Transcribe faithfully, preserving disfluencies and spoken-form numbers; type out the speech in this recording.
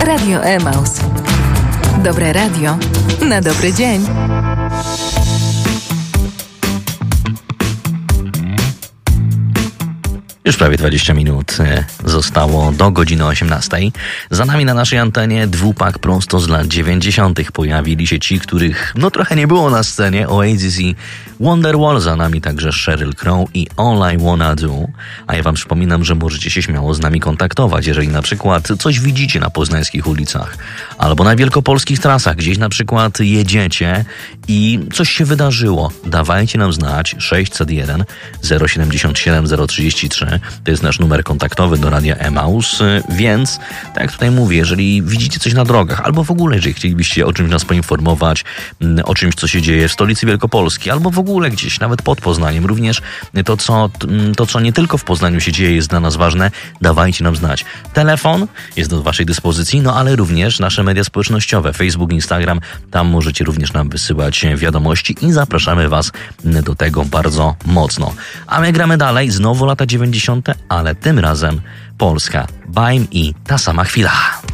Radio Emaus. Dobre radio na dobry dzień. Już prawie dwadzieścia minut zostało do godziny osiemnastej. Za nami na naszej antenie dwupak prosto z lat dziewięćdziesiątych. Pojawili się ci, których no trochę nie było na scenie. Oasis i Wonderwall, za nami także Sheryl Crow i All I Wanna Do. A ja wam przypominam, że możecie się śmiało z nami kontaktować, jeżeli na przykład coś widzicie na poznańskich ulicach albo na wielkopolskich trasach, gdzieś na przykład jedziecie i coś się wydarzyło. Dawajcie nam znać. sześćset jeden zero siedemdziesiąt siedem zero trzydzieści trzy to jest nasz numer kontaktowy do Radia Emaus, więc tak jak tutaj mówię, jeżeli widzicie coś na drogach, albo w ogóle, jeżeli chcielibyście o czymś nas poinformować, o czymś, co się dzieje w stolicy Wielkopolski, albo w ogóle gdzieś, nawet pod Poznaniem, również to, co, to, co nie tylko w Poznaniu się dzieje, jest dla nas ważne, dawajcie nam znać. Telefon jest do waszej dyspozycji, no ale również nasze media społecznościowe, Facebook, Instagram, tam możecie również nam wysyłać wiadomości i zapraszamy was do tego bardzo mocno. A my gramy dalej, znowu lata dziewięćdziesiąte, ale tym razem Polska, Baim i Ta sama chwila.